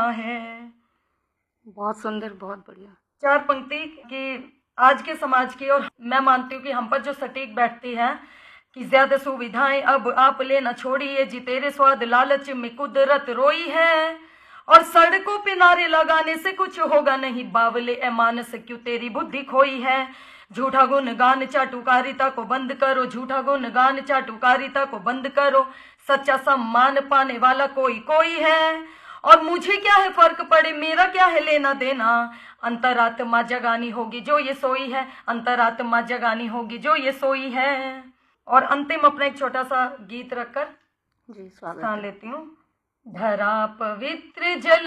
है। बहुत सुंदर, बहुत बढ़िया। 4 पंक्ति की आज के समाज की, और मैं मानती हूँ कि हम पर जो सटीक बैठती है कि ज्यादा सुविधाएं अब आप लेना छोड़िए जी, तेरे स्वाद लालच में कुदरत रोई है, और सड़कों पे नारे लगाने से कुछ होगा नहीं, बावले ए मानस क्यों तेरी बुद्धि खोई है। झूठा गुणगान चाटुकारिता को बंद करो, झूठा गुणगान चाटुकारिता को बंद करो, सच्चा सम्मान पाने वाला कोई कोई है, और मुझे क्या है फर्क पड़े, मेरा क्या है लेना देना, अंतरात्मा जगानी होगी जो ये सोई है, अंतरात्मा जगानी होगी जो ये सोई है। और अंतिम अपना एक छोटा सा गीत रखकर जी स्वागत स्थान लेती हूँ। धरा पवित्र जल